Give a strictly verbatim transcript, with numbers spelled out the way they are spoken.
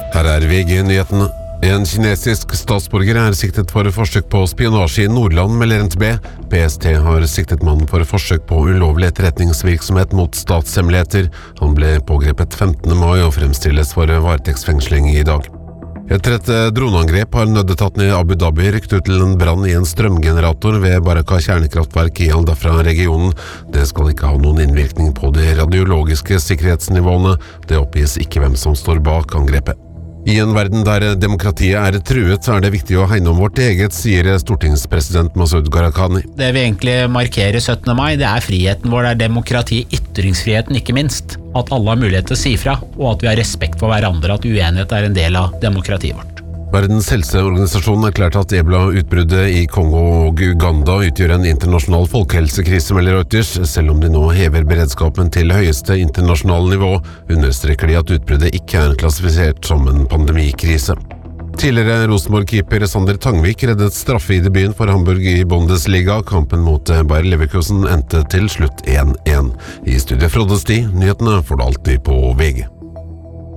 Her er V G-nyhetene. En kinesisk statsborger er siktet for forsøk på spionasje i Nordland, melder N T B. P S T har siktet mannen for forsøk på ulovlig etterretningsvirksomhet mot statshemmeligheter. Han ble pågrepet femtende mai og fremstilles for varetektsfengsling i dag. Etter et droneangrep har nødetaten i Abu Dhabi rykt ut til en brann i en strømgenerator ved Baraka kjernekraftverk i Al-Dhafra-regionen. Det skal ikke ha noen innvirkning på de radiologiske sikkerhetsnivåene. Det oppgis ikke hvem som står bak angrepet. I en verden der demokratiet er truet, er det viktig å hegne om vårt eget, sier stortingspresident Masud Gharahkhani. Det vi egentlig markerer syttende mai, det er friheten vår, det er demokrati, ytringsfriheten ikke minst. At alle har mulighet til å si fra, og at vi har respekt for hverandre, at uenighet er en del av demokratiet vårt. Verdens helseorganisasjon erklærte at ebola-utbruddet i Kongo og Uganda utgjør en internasjonal folkehelsekrise, melder Reuters. Selv om de nå hever beredskapen til høyeste internasjonale nivå, understreker de at utbruddet ikke er klassifisert som en pandemikrise. Tidligere Rosenborg-keeper Sander Tangvik reddet straffe i debuten for Hamburg i Bundesliga. Kampen mot Bayer Leverkusen endte til slutt én én. I studiet Frode Sti, nyhetene får du alltid på V G.